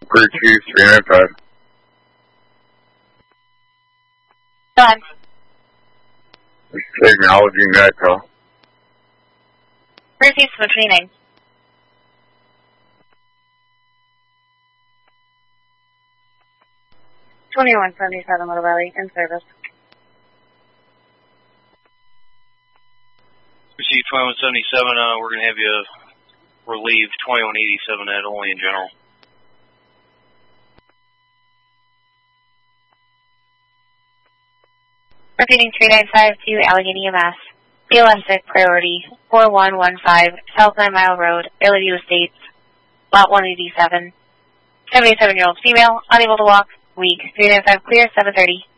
Crew Chief 395. Go ahead. Acknowledging that call. Crew Chief 29. Motor Valley in service. Receive 2177, we're going to have you relieve 2187 at only in general. Repeating 3952 Allegheny EMS. BLS priority 4115 South 9 Mile Road, Bellevue Estates, Lot 187. 77-year-old female, unable to walk, weak. 395 clear, 7:30.